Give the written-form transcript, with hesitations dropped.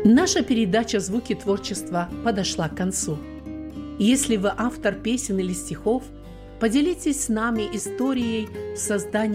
Наша передача «Звуки творчества» подошла к концу. Если вы автор песен или стихов, поделитесь с нами историей создания